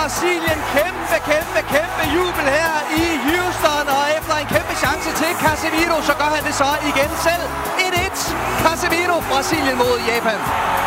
Brasilien. Kæmpe jubel her i Houston. Og efter en kæmpe chance til Casemiro, så gør han det så igen selv. 1-1. Casemiro, Brasilien mod Japan.